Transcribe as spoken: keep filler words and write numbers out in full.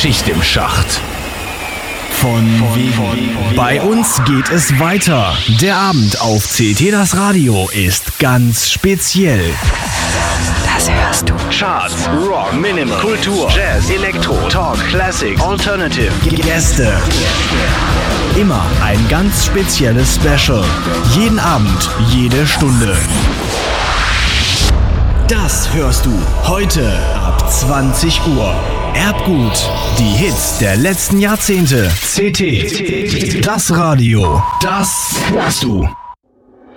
Schicht im Schacht. Von wegen. Bei uns geht es weiter. Der Abend auf C T Das Radio ist ganz speziell. Das hörst du. Charts, Rock, Minimal, Kultur, Jazz, Elektro, Talk, Classic, Alternative, Gäste. Immer ein ganz spezielles Special. Jeden Abend, jede Stunde. Das hörst du heute ab zwanzig Uhr. Erbgut, die Hits der letzten Jahrzehnte. C T, das Radio, das hörst du.